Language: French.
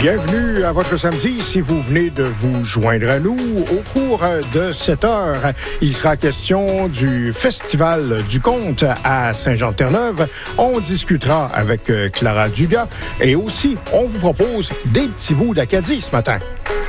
Bienvenue à votre samedi. Si vous venez de vous joindre à nous, au cours de cette heure, il sera question du Festival du Conte à Saint-Jean-de-Terre-Neuve. On discutera avec Clara Dugas et aussi, on vous propose des petits bouts d'Acadie ce matin.